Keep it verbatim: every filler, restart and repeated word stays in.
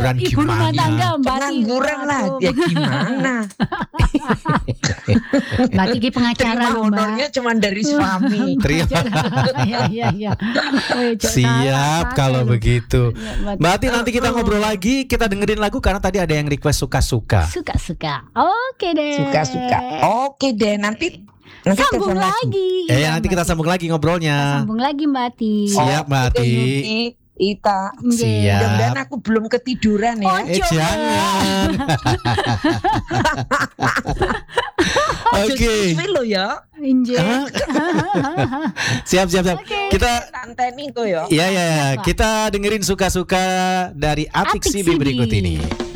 Ibu rumah tangga Mbak Tiki. Pengangguran lah, ya gimana? Mbak Tiki pengacara Terima loh Mbak. honornya cuma dari suami. Terima. Iya iya iya. Siap kalau begitu. Ya, Mbak Ati, nanti kita ngobrol lagi, kita dengerin lagu karena tadi ada yang request suka-suka. Suka-suka. Oke deh. Suka-suka. Oke deh, nanti nanti Sambung telepon lagi. Eh, Iya, nanti Mbak kita Tiki. sambung lagi ngobrolnya. Sambung lagi Mbak Tiki. Siap, Mbak Oke, Ati. Yuki, Ita. Siap. Mudah-mudahan aku belum ketiduran ya. Oh, Eh, Coba. jangan. Oke. Oke. lo ya. Inje. Siap, siap, siap. Oke. Kita Tanteni kok ya. ya ya, ya. Apa? Kita dengerin suka-suka dari Atik Atik Sibi Sibi. berikut ini.